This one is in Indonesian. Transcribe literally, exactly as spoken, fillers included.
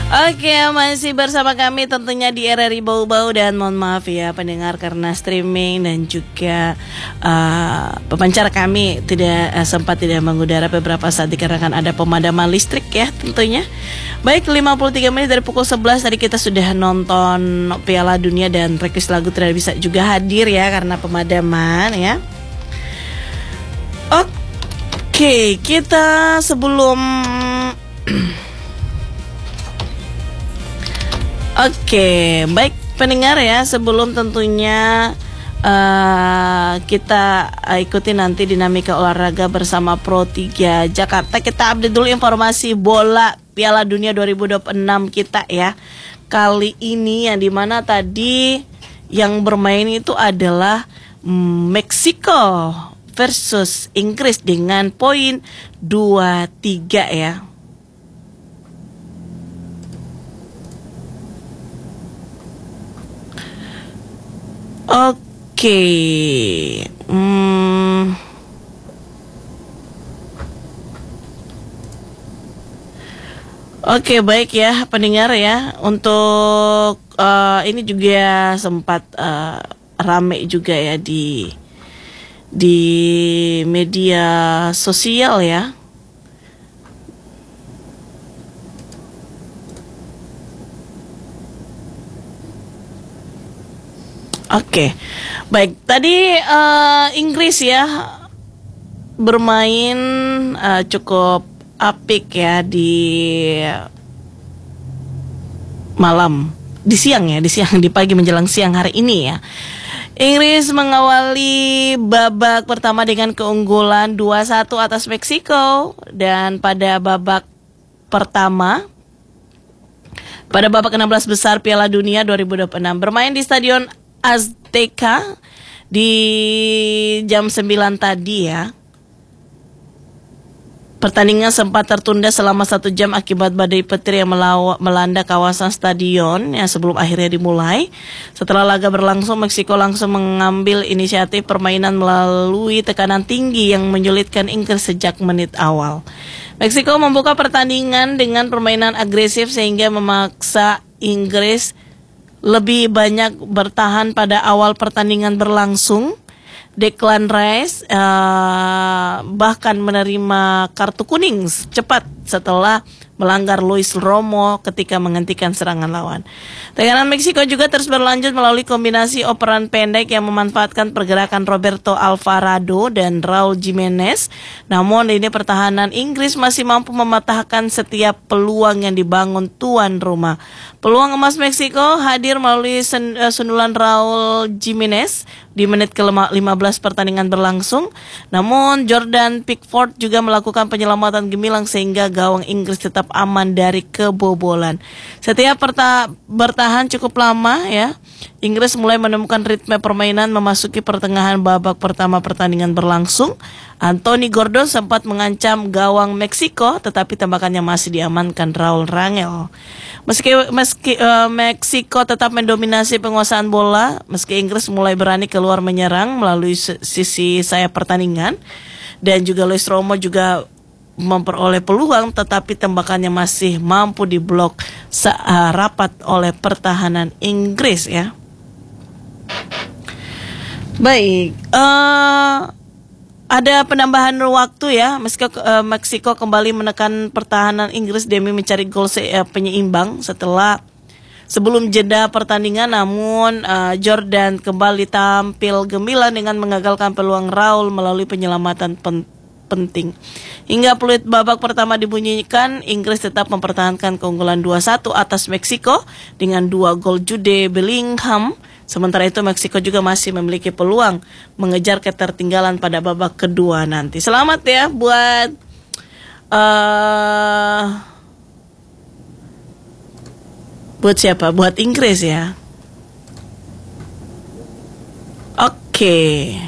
Oke, masih bersama kami tentunya di R R I Bau-Bau. Dan mohon maaf ya pendengar, karena streaming dan juga uh, pemancar kami tidak uh, sempat tidak mengudara beberapa saat dikarenakan ada pemadaman listrik ya tentunya. Baik, lima puluh tiga menit dari pukul sebelas tadi kita sudah nonton Piala Dunia dan request lagu tidak bisa juga hadir ya karena pemadaman ya. Oke, kita sebelum Oke, baik pendengar ya, sebelum tentunya uh, kita uh, ikuti nanti dinamika olahraga bersama Pro tiga Jakarta, kita update dulu informasi bola Piala Dunia dua ribu dua puluh enam kita ya. Kali ini yang dimana tadi yang bermain itu adalah mm, Meksiko versus Inggris dengan poin dua tiga ya. Oke, hmm. Oke, baik ya pendengar ya. Untuk uh, ini juga sempat uh, rame juga ya di di media sosial ya. Oke, baik. Tadi uh, Inggris ya bermain uh, cukup apik ya di malam, di siang ya, di siang, di pagi menjelang siang hari ini ya. Inggris mengawali babak pertama dengan keunggulan dua satu atas Meksiko. Dan pada babak pertama, pada babak enam belas besar Piala Dunia dua ribu dua puluh enam bermain di Stadion Azteca di jam sembilan tadi ya. Pertandingan sempat tertunda selama satu jam akibat badai petir yang melawa, melanda kawasan stadion yang sebelum akhirnya dimulai. Setelah laga berlangsung, Meksiko langsung mengambil inisiatif permainan melalui tekanan tinggi yang menyulitkan Inggris sejak menit awal. Meksiko membuka pertandingan dengan permainan agresif sehingga memaksa Inggris lebih banyak bertahan pada awal pertandingan berlangsung. Declan Rice uh, bahkan menerima kartu kuning cepat setelah melanggar Luis Romo ketika menghentikan serangan lawan. Tekanan Meksiko juga terus berlanjut melalui kombinasi operan pendek yang memanfaatkan pergerakan Roberto Alvarado dan Raul Jimenez. Namun ini pertahanan Inggris masih mampu mematahkan setiap peluang yang dibangun tuan rumah. Peluang emas Meksiko hadir melalui sen- sundulan Raul Jimenez di menit ke lima belas pertandingan berlangsung. Namun Jordan Pickford juga melakukan penyelamatan gemilang sehingga gawang Inggris tetap aman dari kebobolan. Setiap perta- bertahan cukup lama ya, Inggris mulai menemukan ritme permainan memasuki pertengahan babak pertama pertandingan berlangsung. Anthony Gordon sempat mengancam gawang Meksiko, tetapi tembakannya masih diamankan Raul Rangel. Meski, meski uh, Meksiko tetap mendominasi penguasaan bola, meski Inggris mulai berani keluar menyerang melalui sisi sayap pertandingan, dan juga Luis Romo juga memperoleh peluang, tetapi tembakannya masih mampu diblok uh, rapat oleh pertahanan Inggris ya. Baik, uh, ada penambahan waktu ya. Meski uh, Meksiko kembali menekan pertahanan Inggris demi mencari gol se- uh, penyeimbang setelah sebelum jeda pertandingan. Namun uh, Jordan kembali tampil gemilang dengan mengagalkan peluang Raul melalui penyelamatan pen- penting. Hingga peluit babak pertama dibunyikan, Inggris tetap mempertahankan keunggulan dua satu atas Meksiko dengan dua gol Jude Bellingham. Sementara itu Meksiko juga masih memiliki peluang mengejar ketertinggalan pada babak kedua nanti. Selamat ya buat uh, buat siapa? Buat Inggris ya. Oke. Okay.